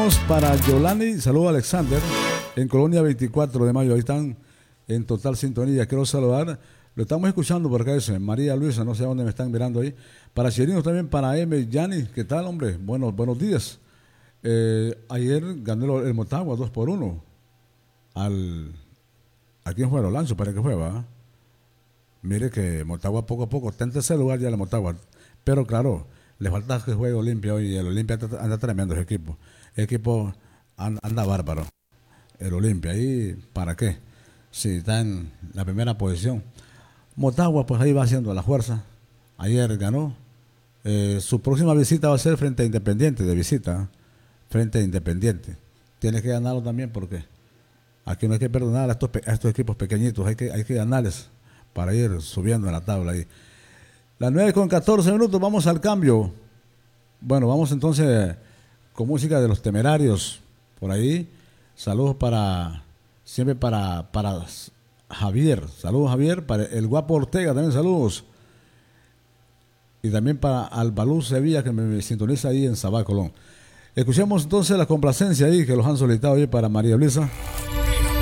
Saludos para Yolani, saludos a Alexander, en Colonia 24 de Mayo, ahí están en total sintonía. Quiero saludar, lo estamos escuchando por acá, ese, María Luisa, no sé a dónde me están mirando ahí. Para Chirinos también, para M. Yani, ¿qué tal, hombre? Buenos días. Ayer ganó el Motagua 2-1 ¿a quién fue? A Olancho, para que fue, ¿va? Mire que Motagua poco a poco está en tercer lugar ya la Motagua, pero claro, le falta que juegue Olimpia hoy y el Olimpia anda tremendo ese equipo. El equipo anda bárbaro. El Olimpia, ¿y para qué? Si está en la primera posición. Motagua, pues ahí va haciendo la fuerza. Ayer ganó. Su próxima visita va a ser frente a Independiente, de visita. Frente a Independiente. Tiene que ganarlo también porque aquí no hay que perdonar a estos equipos pequeñitos. Hay que ganarles para ir subiendo en la tabla ahí. Las 9:14, vamos al cambio. Bueno, vamos entonces con música de Los Temerarios por ahí. Saludos siempre para Javier. Saludos, Javier. Para el Guapo Ortega también saludos. Y también para Albalú Sevilla, que me sintoniza ahí en Sabá, Colón. Escuchemos entonces la complacencia ahí que los han solicitado ahí para María Luisa.